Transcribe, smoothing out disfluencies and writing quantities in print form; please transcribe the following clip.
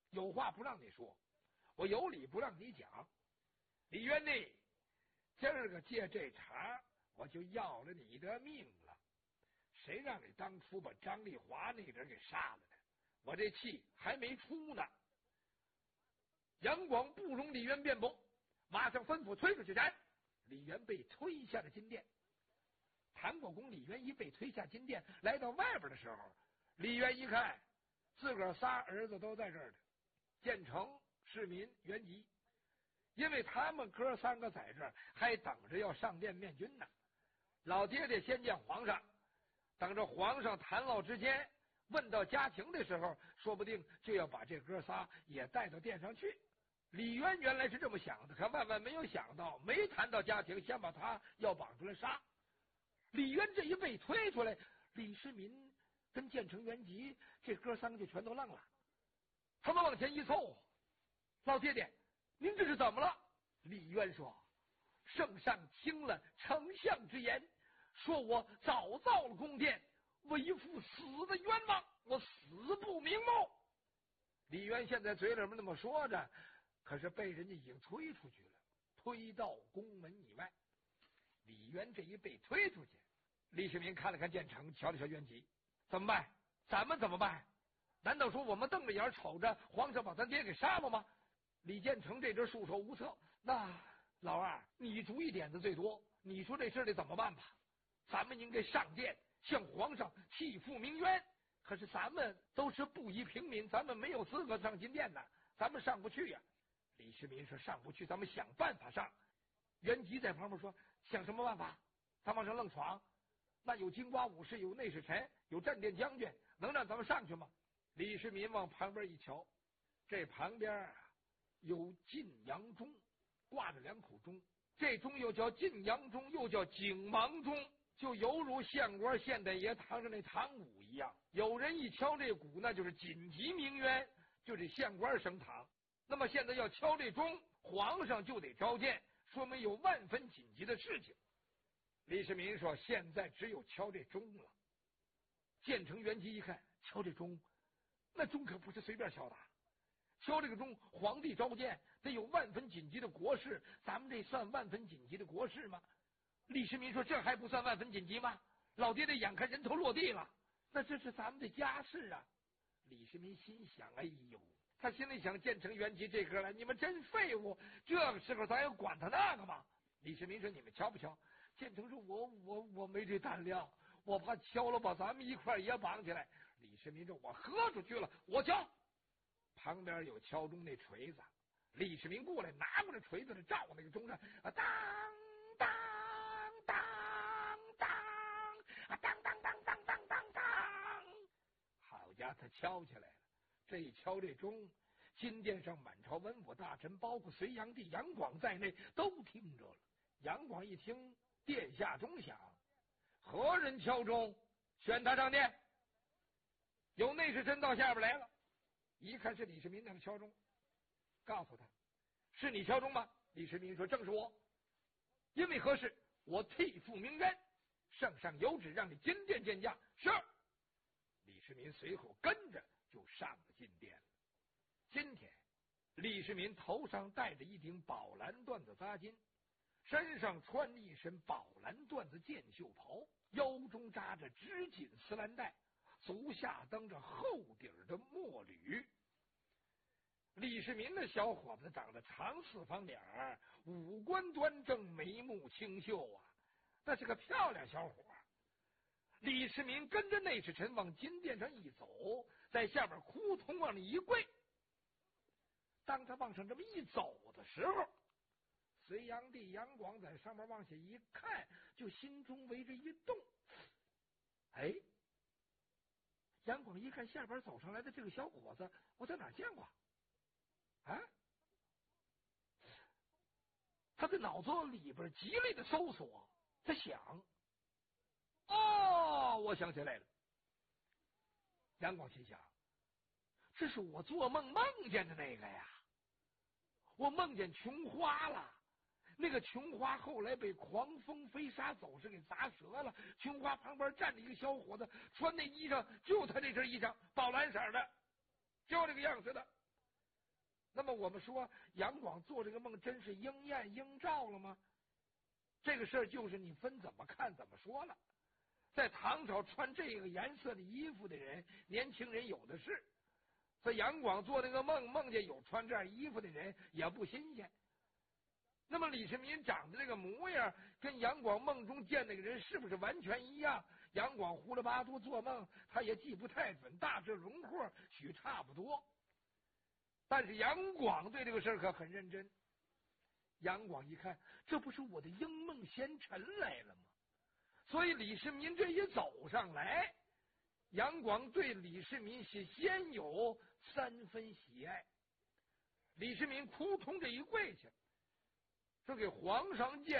有话不让你说，我有理不让你讲。李渊呢，今儿个借这茬，我就要了你的命了。谁让你当初把张丽华那人给杀了呢？我这气还没出呢。杨广不容李渊辩驳，马上吩咐推出去斩。李渊被推下了金殿。谭国公李渊一被推下金殿，来到外边的时候，李渊一看，自个儿仨儿子都在这儿呢，建成、世民、元吉，因为他们哥三个在这儿，还等着要上殿面君呢。老爹爹先见皇上，等着皇上谈唠之间，问到家庭的时候，说不定就要把这哥仨也带到殿上去。李渊原来是这么想的，可万万没有想到，没谈到家庭，先把他要绑出来杀。李渊这一被推出来，李世民跟建成、元吉这哥三个就全都愣了。他们往前一凑，老爹爹，您这是怎么了？李渊说：圣上听了丞相之言，说我早造了宫殿，为父死的冤枉，我死不瞑目。李渊现在嘴里面那么说着，可是被人家已经推出去了，推到宫门以外。李渊这一被推出去，李世民看了看建成，瞧了瞧元吉，怎么办？咱们怎么办？难道说我们瞪着眼瞅着皇上把咱爹给杀了吗？李建成这阵束手无策。那老二，你主意点子最多，你说这事得怎么办吧？咱们应该上殿向皇上替父鸣冤。可是咱们都是布衣平民，咱们没有资格上金殿的，咱们上不去呀。李世民说上不去，咱们想办法上。元吉在旁边说：想什么办法？咱往上愣闯？那有金瓜武士，有内侍臣，有镇殿将军，能让咱们上去吗？李世民往旁边一瞧，这旁边有晋阳钟，挂着2口钟，这钟又叫晋阳钟，又叫景芒钟，就犹如县官县太爷堂上那堂鼓一样。有人一敲这鼓，那就是紧急鸣冤，就这县官升堂。那么现在要敲这钟，皇上就得召见，说明有万分紧急的事情。李世民说：现在只有敲这钟了。建成、元吉一看，敲这钟，那钟可不是随便敲的，敲这个钟，皇帝召见得有万分紧急的国事，咱们这算万分紧急的国事吗？李世民说：这还不算万分紧急吗？老爹爹眼看人头落地了，那这是咱们的家事啊。李世民心想：哎呦，他心里想，建成、元吉这哥俩，你们真废物，这个时候咱要管他那个吗？李世民说：你们敲不敲？建成说：我没这胆量，我怕敲了把咱们一块也绑起来。李世民说：我喝出去了，我敲。旁边有敲钟那锤子，李世民过来，拿过来锤子来照那个钟上，当当当当当当当当当当当，好家伙，他敲起来了。这一敲这钟，金殿上满朝文武大臣，包括隋炀帝杨广在内，都听着了。杨广一听殿下钟响，何人敲钟？宣他上殿。有内侍臣到下边来了，一看是李世民在那敲钟，告诉他：是你敲钟吗？李世民说：正是我。因为何事？我替父鸣冤，圣上有旨让你金殿见驾。是。李世民随后跟着就上了金殿了。今天李世民头上戴着一顶宝蓝缎子扎巾，身上穿一身宝蓝缎子箭袖袍，腰中扎着织锦丝蓝带，足下蹬着厚底的墨履。李世民的小伙子长得长四方脸，五官端正，眉目清秀啊，那是个漂亮小伙。李世民跟着内侍臣往金殿上一走，在下边扑通往里一跪。当他往上这么一走的时候，隋炀帝杨广在上面往下一看，就心中为之一动。哎，杨广一看下边走上来的这个小伙子，我在哪儿见过啊？他的脑子里边极力的搜索，在想，哦，我想起来了。杨广心想，这是我做梦梦见的那个呀，我梦见琼花了。那个琼花后来被狂风飞沙走石给砸折了，琼花旁边站着一个小伙子，穿那衣裳就他这身衣裳，宝蓝色的，就这个样子的。 那么我们说杨广做这个梦真是应验应照了吗？这个事儿就是你分怎么看怎么说了。在唐朝穿这个颜色的衣服的人，年轻人有的是。所以杨广做那个梦，梦见有穿这样衣服的人也不新鲜。那么李世民长的这个模样，跟杨广梦中见那个人是不是完全一样？杨广胡了八嘟做梦，他也记不太准，大致轮廓许差不多。但是杨广对这个事儿可很认真。杨广一看，这不是我的英梦贤臣来了吗？所以李世民这一走上来，杨广对李世民是先有3分喜爱。李世民扑通这一跪下，说给皇上见